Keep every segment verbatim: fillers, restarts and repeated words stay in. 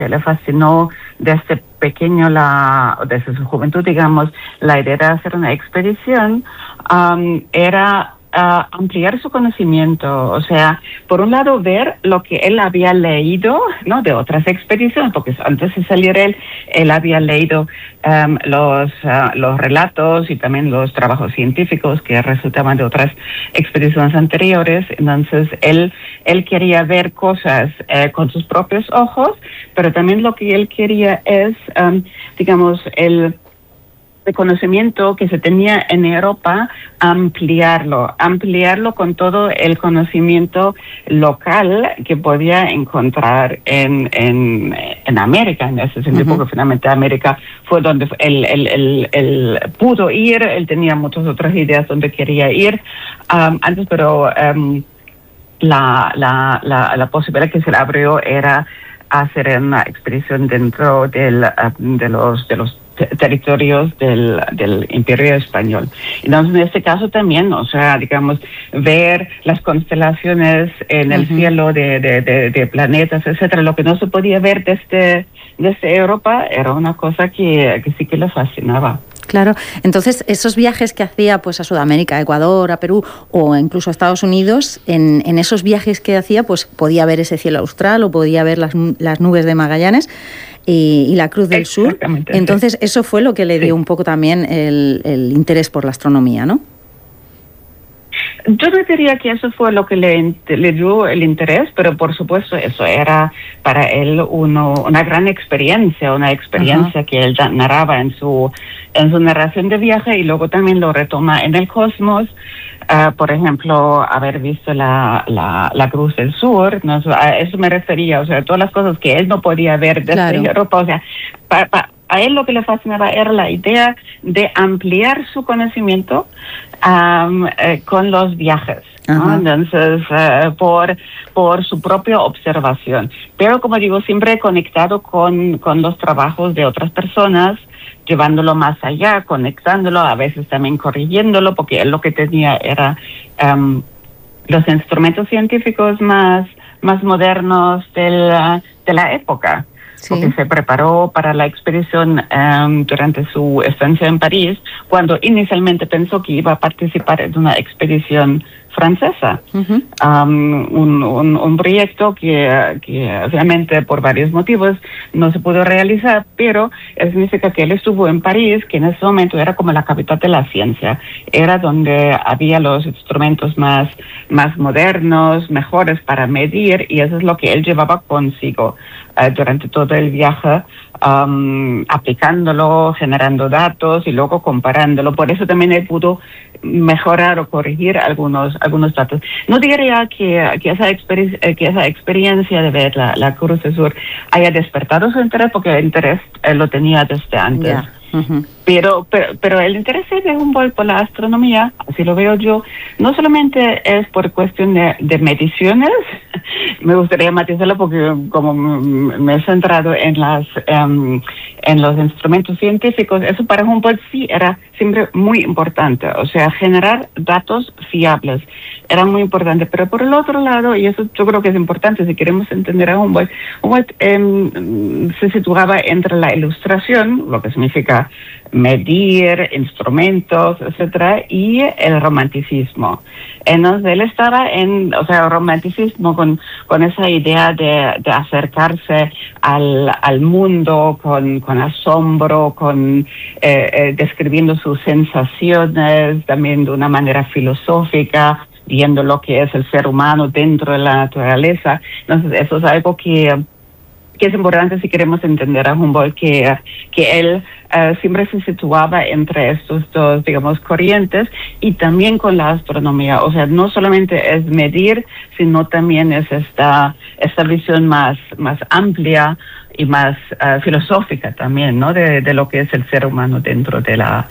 que le fascinó desde pequeño, la, desde su juventud, digamos, la idea de hacer una expedición, um, era Uh, ampliar su conocimiento, o sea, por un lado ver lo que él había leído, ¿no?, de otras expediciones, porque antes de salir él, él había leído um, los, uh, los relatos y también los trabajos científicos que resultaban de otras expediciones anteriores. Entonces, él, él quería ver cosas eh, con sus propios ojos, pero también lo que él quería es, um, digamos, el de conocimiento que se tenía en Europa, ampliarlo, ampliarlo con todo el conocimiento local que podía encontrar en, en, en América, en ese sentido, uh-huh. porque finalmente América fue donde él, él, él, él pudo ir, él tenía muchas otras ideas donde quería ir um, antes, pero um, la, la, la, la posibilidad que se le abrió era hacer una expedición dentro del, uh, de los de los territorios del, del Imperio Español. Entonces, en este caso también, o sea, digamos, ver las constelaciones en el uh-huh. cielo de, de, de, de planetas, etcétera, lo que no se podía ver desde, desde Europa, era una cosa que, que sí que le fascinaba. Claro, entonces esos viajes que hacía pues a Sudamérica, a Ecuador, a Perú o incluso a Estados Unidos, en, en esos viajes que hacía pues podía ver ese cielo austral o podía ver las, las nubes de Magallanes y, y la Cruz del Sur. Entonces sí. Eso fue lo que le dio sí. un poco también el, el interés por la astronomía, ¿no? Yo no diría que eso fue lo que le, le dio el interés, pero por supuesto eso era para él uno, una gran experiencia, una experiencia uh-huh. que él narraba en su en su narración de viaje y luego también lo retoma en el Cosmos. Uh, por ejemplo, haber visto la, la, la Cruz del Sur, ¿no? A eso me refería, o sea, todas las cosas que él no podía ver desde claro. Europa, o sea, pa, pa, a él lo que le fascinaba era la idea de ampliar su conocimiento um, eh, con los viajes, ¿no? Uh-huh. Entonces, uh, por, por su propia observación. Pero, como digo, siempre conectado con, con los trabajos de otras personas, llevándolo más allá, conectándolo, a veces también corrigiéndolo, porque él lo que tenía era um, los instrumentos científicos más, más modernos de la, de la época. Sí. Porque se preparó para la expedición um, durante su estancia en París, cuando inicialmente pensó que iba a participar en una expedición francesa. Uh-huh. Um, un, un, un proyecto que, que realmente por varios motivos no se pudo realizar, pero eso significa que él estuvo en París, que en ese momento era como la capital de la ciencia, era donde había los instrumentos más, más modernos, mejores para medir, y eso es lo que él llevaba consigo uh, durante todo el viaje, um, aplicándolo, generando datos y luego comparándolo. Por eso también él pudo mejorar o corregir algunos algunos datos. No diría que, que, esa, exper- que esa experiencia de ver la, la Cruz del Sur haya despertado su interés, porque el interés él lo tenía desde antes. Yeah. Uh-huh. Pero, pero pero el interés de Humboldt por la astronomía, así lo veo yo, no solamente es por cuestión de, de mediciones, me gustaría matizarlo porque como me he centrado en las um, en los instrumentos científicos, eso para Humboldt sí era siempre muy importante, o sea, generar datos fiables era muy importante, pero por el otro lado, y eso yo creo que es importante si queremos entender a Humboldt, Humboldt um, se situaba entre la ilustración, lo que significa medir, instrumentos, etcétera, y el romanticismo. Entonces él estaba en, o sea, el romanticismo con, con esa idea de, de acercarse al, al mundo con, con asombro, con eh, eh, describiendo sus sensaciones también de una manera filosófica, viendo lo que es el ser humano dentro de la naturaleza. Entonces eso es algo que que es importante si queremos entender a Humboldt, que, que él uh, siempre se situaba entre estos dos, digamos, corrientes, y también con la astronomía. O sea, no solamente es medir, sino también es esta, esta visión más, más amplia y más uh, filosófica también, ¿no? De, de lo que es el ser humano dentro de la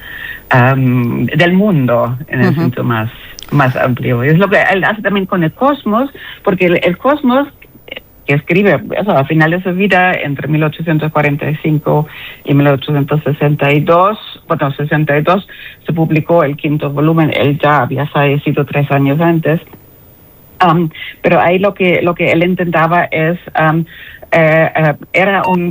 um, del mundo, en el uh-huh. sentido más, más amplio. Y es lo que él hace también con el cosmos, porque el, el cosmos que escribe eso, a final de su vida, entre mil ochocientos cuarenta y cinco y mil ochocientos sesenta y dos, bueno, sesenta y dos se publicó el quinto volumen, él ya había fallecido tres años antes, Um, pero ahí lo que lo que él intentaba es um, eh, eh, era un